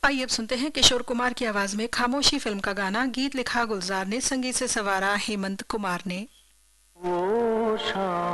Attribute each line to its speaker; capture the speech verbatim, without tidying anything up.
Speaker 1: आइए अब सुनते हैं किशोर कुमार की आवाज में खामोशी फिल्म का गाना। गीत लिखा गुलजार ने, संगीत से सवारा हेमंत कुमार ने।
Speaker 2: वो